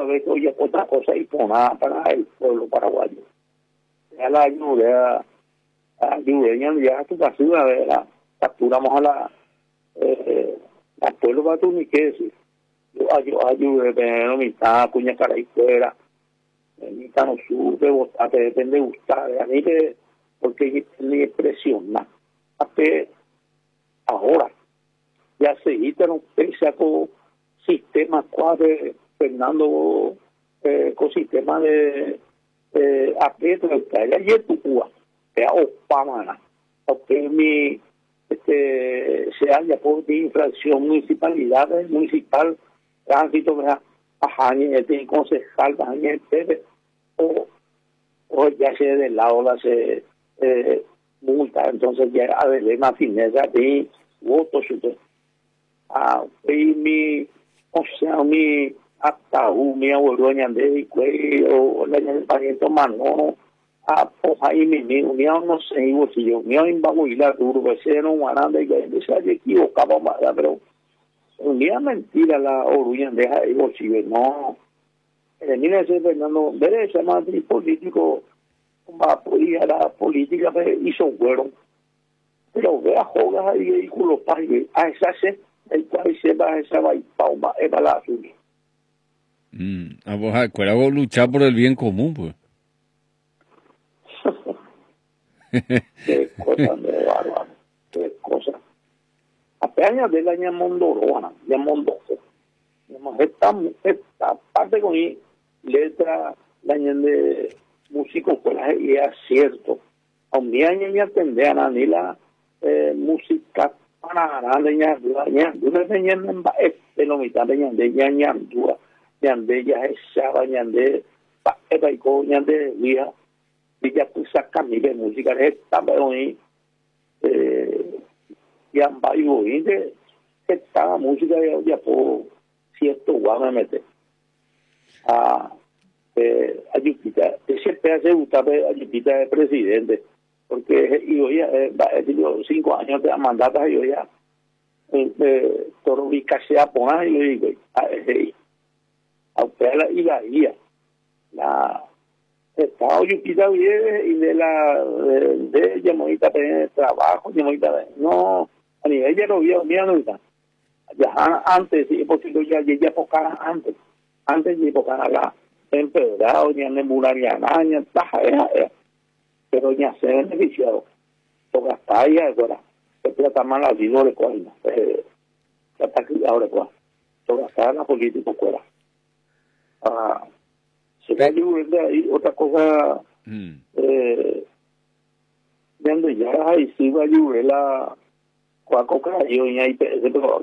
vez que oye otra cosa y nada para el pueblo paraguayo. Ya la ayuda ya tu basura, ¿verdad? Capturamos a al pueblo batuniquense. Yo ayudé, pero mitad, cuña cara y fuera, mitad no sube, votar, depende de gustar, a mí que, porque me presiona. Hasta ahora, ya se quitaron, sacó sistema cuadre, Fernando, con sistema de Petro, que hay ayer tu Cuba, que a Opamana, porque se haya por infracción municipal, tránsito, ¿verdad? Ajañe, tiene concejal, ajañe, o ya se del lado la se multa, entonces ya de más fineza de votos, mi hasta mi abuelo ñande o la ñande pariento mano poja y mi unión no sé y bolsillo mío en baguila duro que se no guaranda y que se haya equivocado más pero un día mentira la oruña deja y bolsillo no mira ese Fernando derecha más político va a apoyar la política hizo güero pero vea jogas y vehículos para a esa se el cual se va a esa va y pauma es para la azul. A vos acuerdas luchar por el bien común, pues. Qué cosa de bárbaro, qué cosa. Apenas de la Ñamondoroana, Ñamondojo. Esta parte con letra, la de músico, pues y es cierto. A mí me atendían a ni la música para nada, ña, una peña en lo mitad de ñandura. Ñande ya echaba ñande paco ñande vía y ya tú sacas mi de música esta pero ya vayo y de esta música ya por cierto guamete a Jupiter ese pedazo gustaba a Jupiter de presidente porque yo ya 5 años de mandato yo ya todo mi casa poner y le digo a usted y la guía la estado Yupita y de la de llamadita de trabajo llamadita de no a nivel ya lo vio mira no está ya antes sí porque yo ya pocara antes de pocara la empedrado ya en muralla ya taja pero ya se beneficiado porque hasta ahí ahora se trata mal la vida de cuál ya está criado de cuál porque hasta la política fuera se va a ayudar de ahí otra cosa donde ya ahí sí va a ayudar la cuaco cayó y ahí pero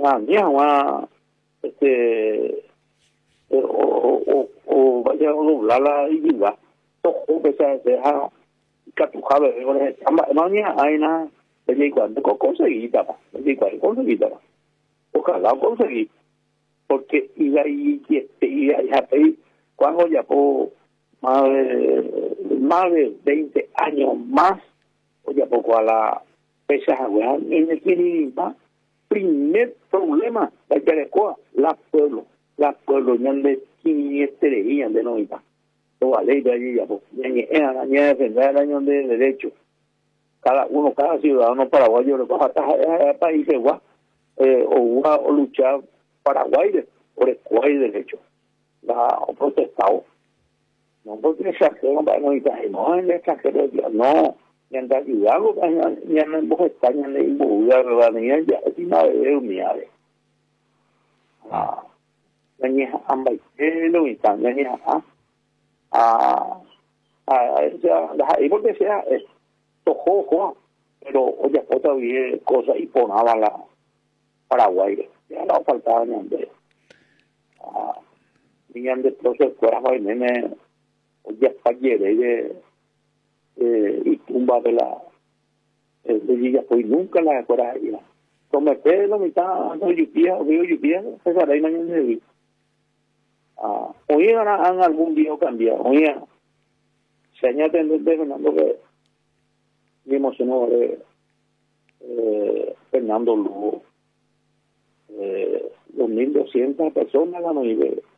o vaya a doblar la igual todo que se deja catujado con el mañana hay nada de cuando conseguida ojalá conseguir porque iba ahí cuando ya por más de 20 años más o ya poco a la fecha en el que primer problema la pueblo de 500 de novita toda ley de allí ya pues ya defender el año de derecho cada ciudadano paraguayo le coja a país igual o luchar Paraguay por el cual derecho o protestado no porque el extranjero no el extranjero no ni anda ayudado ni en vos España ni en Bulgaria ni en ya encima de unidades ni ambas lo están ni ahí porque sea tojo pero oye todavía cosas y ponaba la Paraguay ya no faltaba ni de proceso fuera hoy nene ya fallere y tumba de la de ya pues nunca la fuera ya comete lo mitad no yupía esa ley no de hoy han algún día cambiado hoy se añade de Fernando que me emocionó de Fernando Lugo 2.200 personas la noche